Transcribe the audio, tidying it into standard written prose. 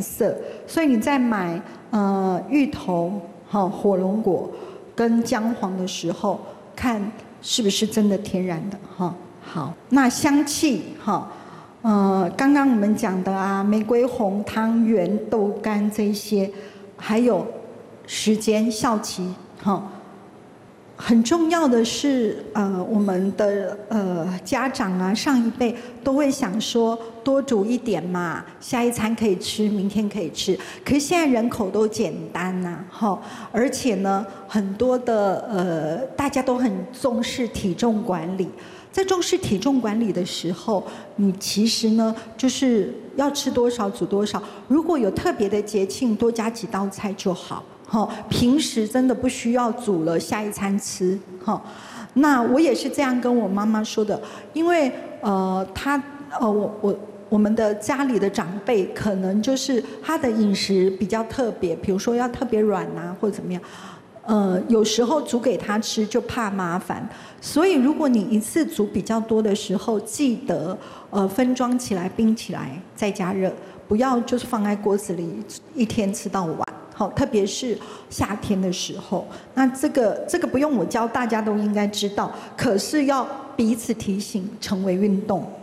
色，所以你在买芋头、火龙果跟姜黄的时候，看是不是真的天然的哈。好，那香气刚刚我们讲的啊，玫瑰红、汤圆、豆干这些，还有时间效期很重要的是，我们的家长啊，上一辈都会想说多煮一点嘛，下一餐可以吃，明天可以吃。可是现在人口都简单呐，而且呢，很多的大家都很重视体重管理。在重视体重管理的时候，你其实呢，就是要吃多少煮多少。如果有特别的节庆，多加几道菜就好。平时真的不需要煮了下一餐吃。那我也是这样跟我妈妈说的，因为我们的家里的长辈可能就是他的饮食比较特别，比如说要特别软啊，或者怎么样。有时候煮给他吃就怕麻烦，所以如果你一次煮比较多的时候，记得分装起来冰起来再加热，不要就是放在锅子里一天吃到晚。特别是夏天的时候，那这个不用我教，大家都应该知道，可是要彼此提醒，成为运动。